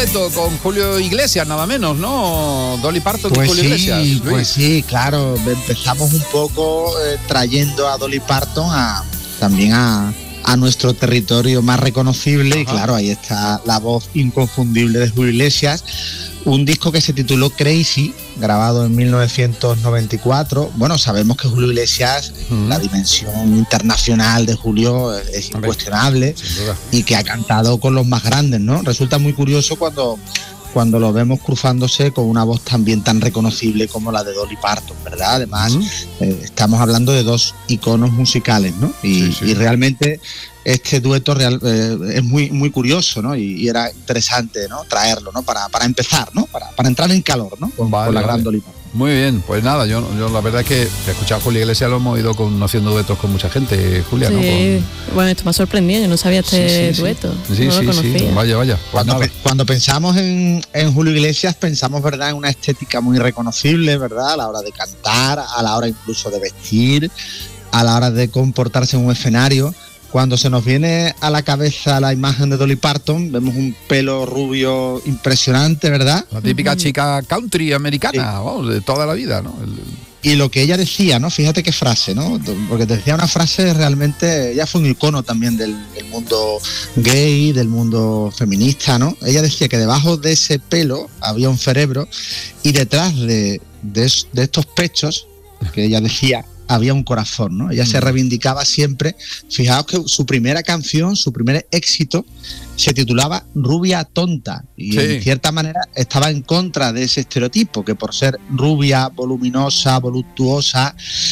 dueto con Julio Iglesias, nada menos, ¿no? Dolly Parton y Julio Iglesias. Luis. Pues sí, claro, empezamos un poco trayendo a Dolly Parton también a nuestro territorio más reconocible. Ajá. Y claro, ahí está la voz inconfundible de Julio Iglesias. Un disco que se tituló Crazy, grabado en 1994. Bueno, sabemos que Julio Iglesias, la dimensión internacional de Julio es incuestionable y que ha cantado con los más grandes, ¿no? Resulta muy curioso cuando lo vemos cruzándose con una voz también tan reconocible como la de Dolly Parton, ¿verdad? Además, estamos hablando de dos iconos musicales, ¿no? Y realmente este dueto es muy, muy curioso, ¿no? Y era interesante, ¿no? Traerlo, ¿no? Para empezar, ¿no? Para entrar en calor, ¿no? Con la gran Dolly Parton. Muy bien, pues nada, yo la verdad es que escuchar a Julio Iglesias lo hemos ido haciendo duetos con mucha gente, Julia, ¿no? Bueno, esto me ha sorprendido, yo no sabía dueto. Sí, no lo conocía. Sí, vaya. Pues cuando pensamos en Julio Iglesias, pensamos, ¿verdad?, en una estética muy reconocible, ¿verdad?, a la hora de cantar, a la hora incluso de vestir, a la hora de comportarse en un escenario. Cuando se nos viene a la cabeza la imagen de Dolly Parton, vemos un pelo rubio impresionante, ¿verdad? La típica chica country americana, de toda la vida, ¿no? Y lo que ella decía, ¿no? Fíjate qué frase, ¿no? Porque decía una frase realmente, ella fue un icono también del mundo gay, del mundo feminista, ¿no? Ella decía que debajo de ese pelo había un cerebro y detrás de estos pechos, que ella decía, había un corazón, ¿no? Ella se reivindicaba siempre. Fijaos que su primera canción, su primer éxito, se titulaba Rubia Tonta y en cierta manera estaba en contra de ese estereotipo, que por ser rubia, voluminosa, voluptuosa,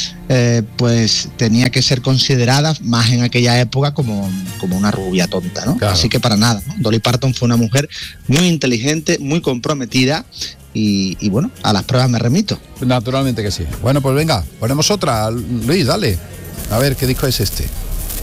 pues tenía que ser considerada más en aquella época como una rubia tonta, ¿no? Claro. Así que para nada, ¿no? Dolly Parton fue una mujer muy inteligente, muy comprometida. Y bueno, a las pruebas me remito. Naturalmente que sí. Bueno, pues venga, ponemos otra. Luis, dale. A ver, ¿qué disco es este?